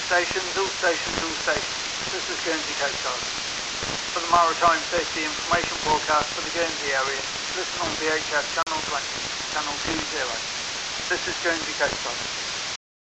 stations, all stations, all stations. This is Guernsey Coast Guard. For the Maritime Safety Information Broadcast for the Guernsey area, listen on VHF Channel 20, Channel 20. This is Guernsey Coast Guard.